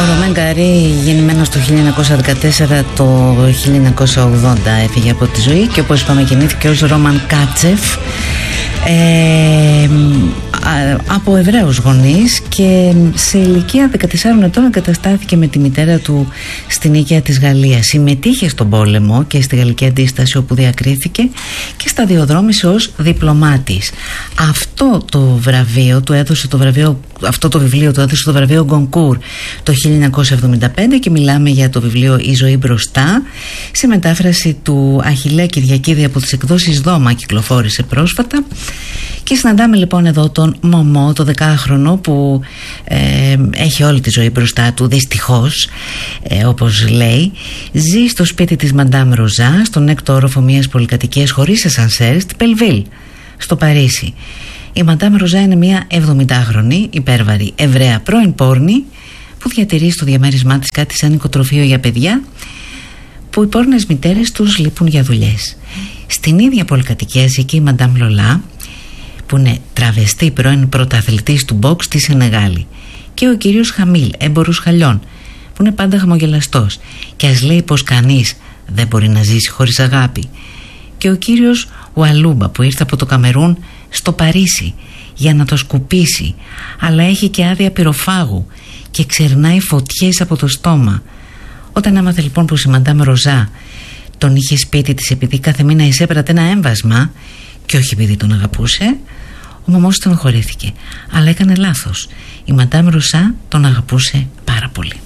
Ρωμάν Γκαρί, γεννημένος το 1914, το 1980 έφυγε από τη ζωή και όπως είπαμε γεννήθηκε ως Ρόμαν Κάτσεφ από Εβραίους γονείς και σε ηλικία 14 ετών εγκαταστάθηκε με τη μητέρα του στην οίκαια της Γαλλίας. Συμμετείχε στον πόλεμο και στη Γαλλική Αντίσταση όπου διακρίθηκε και σταδιοδρόμησε ως διπλωμάτης. Αυτό το βραβείο του έδωσε αυτό το βιβλίο του έδωσε το βραβείο Γκονκούρ το 1975 και μιλάμε για το βιβλίο «Η ζωή μπροστά», σε μετάφραση του Αχιλλέα Κυριακίδη από τις εκδόσεις Δώμα, κυκλοφόρησε πρόσφατα. Και συναντάμε λοιπόν εδώ τον Μωμό, το 10χρονο που έχει όλη τη ζωή μπροστά του, δυστυχώς, όπως λέει. Ζει στο σπίτι της Μαντάμ Ροζά, στον έκτο όροφο μιας πολυκατοικίας χωρίς ασανσέρ, στην Πελβίλ, στο Παρίσι. Η Μαντάμ Ροζά είναι μια 70χρονη, υπέρβαρη Εβραία πρώην πόρνη που διατηρεί στο διαμέρισμά της κάτι σαν οικοτροφείο για παιδιά που οι πόρνες μητέρες τους λείπουν για δουλειές. Στην ίδια πολυκατοικία ζει και η Μαντάμ Λολά, που είναι τραβεστή πρώην πρωταθλητής του box στη Σενεγάλη, και ο κύριος Χαμίλ, έμπορος χαλιών, που είναι πάντα χαμογελαστός και ας λέει πως κανείς δεν μπορεί να ζήσει χωρίς αγάπη, και ο κύριος Ουαλούμπα που ήρθε από το Καμερούν στο Παρίσι για να το σκουπίσει, αλλά έχει και άδεια πυροφάγου και ξερνάει φωτιές από το στόμα. Όταν έμαθε λοιπόν πως η Μαντάμ Ροζά τον είχε σπίτι της επειδή κάθε μήνα εισέπρατε ένα έμβασμα και όχι επειδή τον αγαπούσε, ο μαμός τον χωρήθηκε, αλλά έκανε λάθος. Η Μαντάμ Ροζά τον αγαπούσε πάρα πολύ.